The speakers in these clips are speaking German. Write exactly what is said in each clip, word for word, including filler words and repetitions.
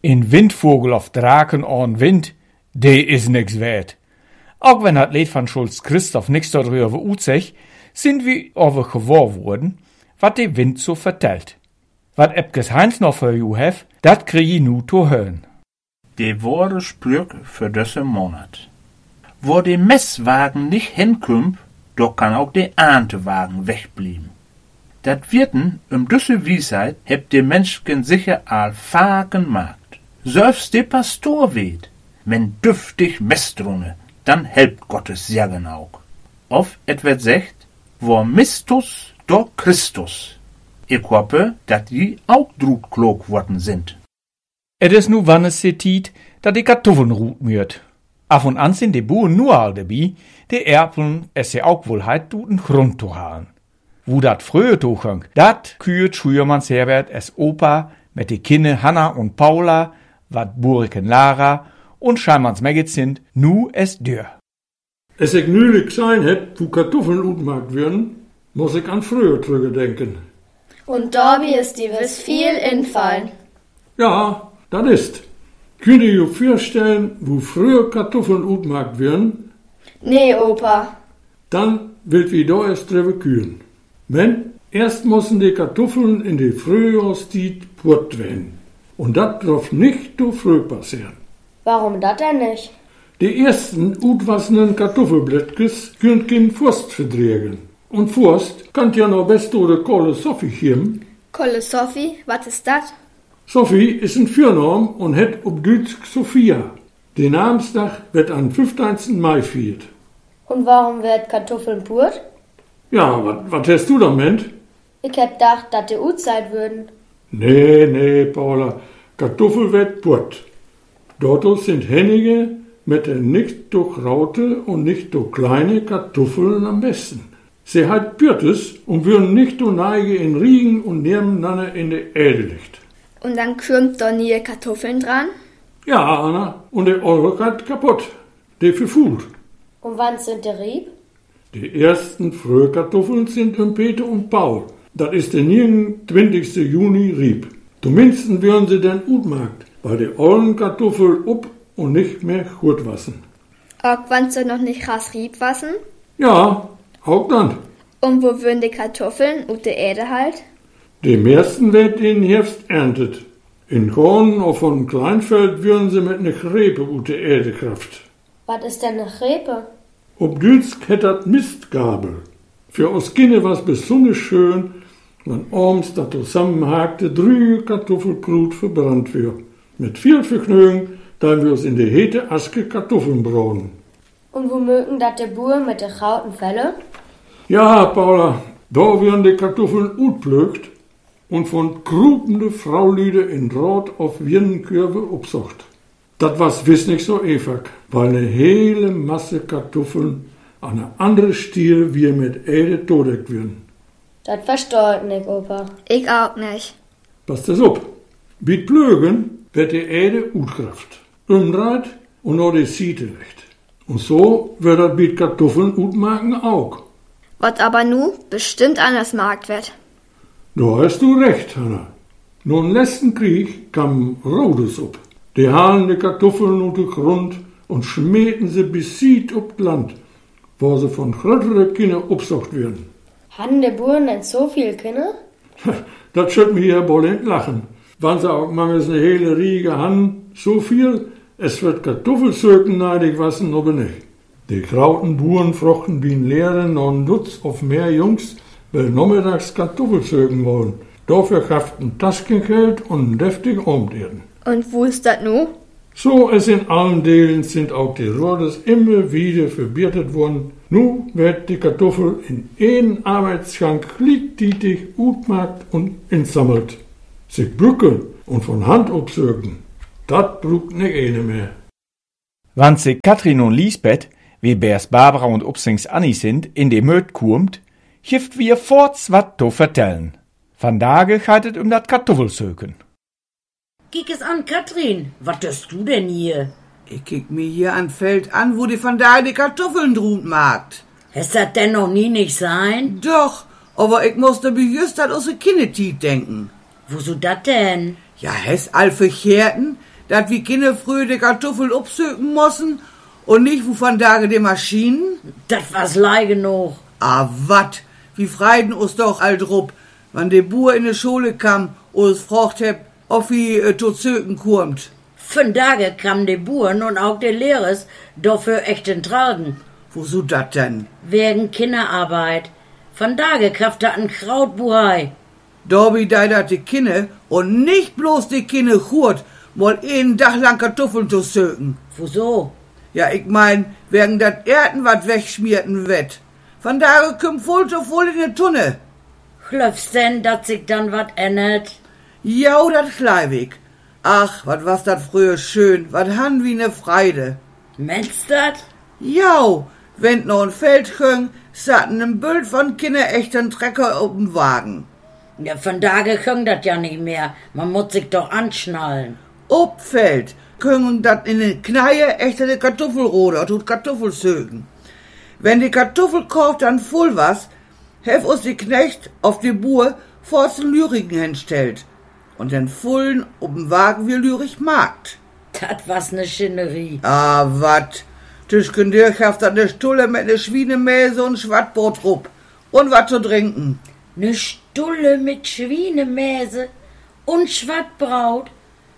Een windvogel of draken aan wind, die is nix wert. Auch wenn das Lied von Schulz Christoph nix darüber utzegt, sind wir aber gewahr worden, wat der Wind so vertellt. Wat Epkes Heinz noch für you hef, dat krieg ich nu to hören. De wahre Sprüch für diese Monat. Wo de Messwagen nicht hinkümmt, doch kann auch de Erntewagen wegblieben. Dat Wirten um diese Weisheit hebt de Menschen sicher all faken Markt. Selbst de Pastor weht, wenn düftig Messdrunne, dann helpt Gottes Segen auch. Of et wird sagt, wo Mistus, do Christus. Ich hoffe, dat die auch drut klug worden sind. Et is nu wannes se tiet, dat die Kartoffeln ruht mürt. Af und an sind die Buren nur all dabei, die Erpeln es se auch wohl heit duten Grund zu halen. Wo dat frühe tochang, dat kürt Schüermanns Herbert es Opa mit die Kinne Hanna und Paula, wat Buriken Lara und Scheimanns Megget sind, nu es dür. Es ich nülich sein hätt, wo Kartoffeln utmarkt würden, muss ich an früher drüber denken. Und Dorbi ist die wiss viel infallen. Ja, das ist. Könnt ihr euch vorstellen, wo früher Kartoffeln utmarkt würden? Nee, Opa. Dann wird wie da erst drüber kühlen. Wenn, erst müssen die Kartoffeln in die Frühjahrszeit purt werden. Und das darf nicht zu früh passieren. Warum das denn nicht? Die ersten utwassenen Kartoffelblättges können kein Furst verdrehen. Und Furst kann ja noch best oder Kohle Sophie geben. Kolle Sophie, was ist das? Sophie ist ein Fürnamen und het ob Deutsch Sophia. Der Namenstag wird am fünfzehnten Mai viert. Und warum wird Kartoffeln purt? Ja, was hast du damit? Ich hab gedacht, dass die Utzeit würden. Nee, nee, Paula. Kartoffel wird purt. Dort sind Hennige mit den nicht durchraute und nicht durch kleine Kartoffeln am besten. Sie hat Pürtes und würden nicht durch Neige in Riegen und nebeneinander in der Erde liegt. Und dann kürmt da nie Kartoffeln dran? Ja, Anna, und der Euro geht kaputt. Der verfuhlt. Und wann sind die Rieb? Die ersten Frühkartoffeln sind um Peter und Paul. Das ist der neunundzwanzigsten Juni Rieb. Zumindest werden sie dann utmarkt, weil die ollen Kartoffeln up und nicht mehr gut wassen. Auch wann sie noch nicht krass Rieb wassen? Ja, auch dann. Und wo würden die Kartoffeln und die Erde halt? Die meisten werden im Herbst erntet. In Korn oder von Kleinfeld würden sie mit einer Chrepe ut der Erde kraft. Was ist denn eine Chrepe? Ob Dütsk hätt dat Mistgabel. Für uns Kinder war's besonders schön, wenn abends dat zusammenhakte drei Kartoffelkrut verbrannt wird. Mit viel Vergnügen, da wir uns in der hete Aske Kartoffeln brauen. Und wo mögen dat der Bur mit der rauten Felle? Ja, Paula, da werden die Kartoffeln utplögt und von krupende Fraulieder in Rot auf Wirnenkörbe obsucht. Das war's wiss nicht so einfach, weil eine hele Masse Kartoffeln an eine andere Stier wie mit Erde todeckt werden. Das versteht nicht, Opa. Ich auch nicht. Passt das auf. Mit Plögen wird die Erde utkraft, umdreht und noch die Seite legt. Und so wird das mit Kartoffeln utmaken auch. Was aber nu bestimmt anders markt wird. Da hast du recht, Hanna. Nur im letzten Krieg kam Rodes up. Die halen die Kartoffeln unter den Grund und schmähten sie bis Sied ob Land, wo sie von größeren Kindern obsucht werden. Haben die Buren denn so viel Kinder? Das schütt mir ja wohl entlachen. Wann sie auch mal eine hele Riege haben, so viel, es wird Kartoffelsöken neidig wassen, aber nicht. Die krauten Buren frochten wie ein Lehrer noch ein Dutz auf mehr Jungs, weil nachmittags Kartoffelsöken wollen. Dafür kraft ein Taschengeld und ein deftig Abendessen. Und wo ist das nu? So es in allen Delen sind auch die Rodes immer wieder verbietet worden. Nu wird die Kartoffel in einen Arbeitsschrank gleichzeitig utmarkt und entsammelt. Sich brücken und von Hand absögen, das brucht nicht eine mehr. Wann sich Katrin und Lisbeth, wie Bärs Barbara und Upsings Annie sind, in die Möd kurmt, hift wir forts wat to vertellen. Van Dage geitet um dat Kartoffelsöken. Kick es an, Katrin. Was tust du denn hier? Ich kick mir hier an Feld an, wo die von da die Kartoffeln drut magt. Hätt das denn noch nie nicht sein? Doch, aber ich musste mir just an unsere Kindertiet denken. Woso dat denn? Ja, hes all verkehrten, dass wir Kinder früher die Kartoffeln upsöken müssen und nicht wo von Tage die Maschinen? Das war's lei genug. Ah, wat? Wie freiden uns doch all drup, wann der Bur in die Schule kam und es fragt hab, ob wie äh, tot söken kommt. Fünf Tage kamen die Buren und auch die Lehrers dafür echt tragen. Wozu dat denn? Wegen Kinderarbeit. Von Tage kraft da ein Krautbuhei. Dorbi da dat die Kinder und nicht bloß die Kinder churt, mal einen Tag lang Kartoffeln zu söken. Wieso? Ja, ich mein, wegen dat Erden wat wegschmierten wett. Von daher kümmt voll so voll in die Tunne. Glaubst denn, dass sich dann wat ändert? Ja, dat Kleivig. Ach, wat was dat früher schön, wat han wie ne Freide. Meinst dat? Ja, wenn noch ein Feld ging, satten ein Bild von Kinder echten Trecker auf dem Wagen. Ja, von Tage können dat ja nicht mehr. Man muss sich doch anschnallen. Ob Feld können dat in den Kneie echte Kartoffelroder tut Kartoffelsögen. Wenn die Kartoffelkorb dann voll was, hef uns die Knecht auf die Bur vor zum Lyriken hinstellt. Und den Fullen ob'n Wagen wie Lyrich Markt. Dat was ne Schinnerie. Ah, wat? Tischken dir haft an der Stulle mit ne Schwienemäse und Schwattbrot rup. Und wat zu trinken. Ne Stulle mit Schwienemäse und Schwattbraut.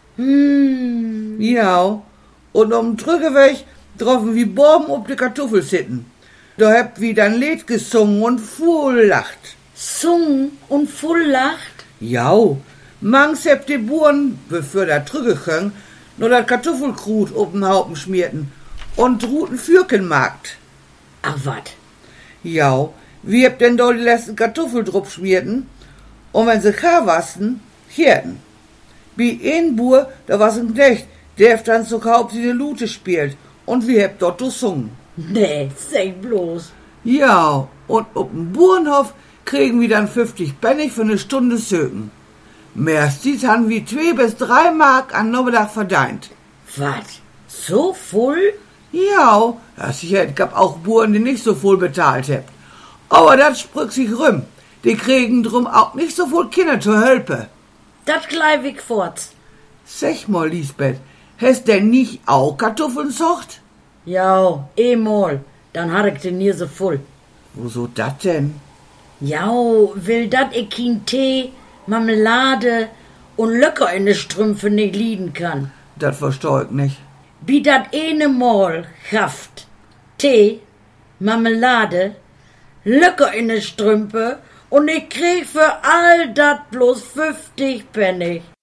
Hm. Ja, und um Trügeweg troffen wie Borben ob die Kartoffel sitten. Da habt wie dann Lied gesungen und voll lacht. Sung und voll lacht? Ja, mangs habt die Buren, bevor da Trüge können, nur das Kartoffelkrut ob'n Haupen schmierten und druten Fürkenmarkt. Ach wat? Ja, wie habt denn da die letzten Kartoffeldrupp schmierten? Und wenn sie gar wasten, hierten. Wie ein Bur, da was ein Knecht, der habt dann so kauft sie die Lute spielt. Und wie habt dort gesungen. Nee, sag bloß. Ja, und ob'n Burenhof kriegen wir dann fünfzig Pfennig für eine Stunde Söken. Meistens haben wir zwei bis drei Mark an Nachmittag verdient. Wat? So voll? Ja, das sicher, es gab auch Buren, die nicht so voll bezahlt haben. Aber das sprücht sich rum. Die kriegen drum auch nicht so voll Kinder zur Hölpe. Dat gleich ich fort. Sag mal, Lisbeth, hast denn nicht auch Kartoffeln zocht? Ja, einmal. Dann hat ich den hier so voll. Wieso dat denn? Ja, will dat ich kein Tee, Marmelade und Löcker in de Strümpfe nicht lieden kann. Das versteh ich nicht. Wie dat eine Mal Kraft, Tee, Marmelade, Löcker in de Strümpfe und ich krieg für all dat bloß fünfzig Pfennig.